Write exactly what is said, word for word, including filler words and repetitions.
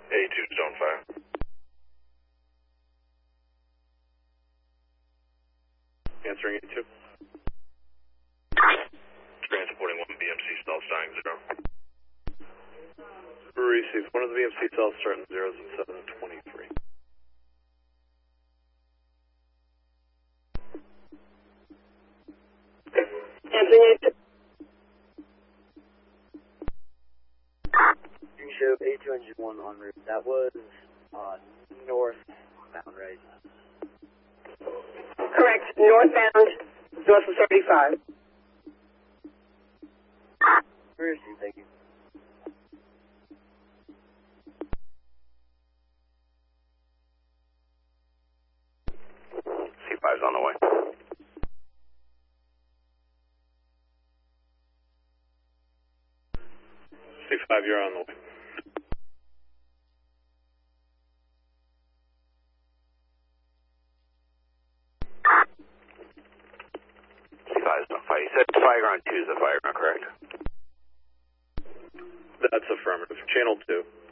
A two, zone five. Answering A two. Transporting one B M C stealth starting zero. Received. One of the B M C cells starting zeros and seven twenty-three. Answering A two. You show A two engine one en route. That was uh, northbound, right? Correct. Northbound, north of thirty-five. Received, thank you. C five's on the way. C five, you're on the way. C five's on fire. You said fire ground two is the fire ground, correct? That's affirmative. Channel two.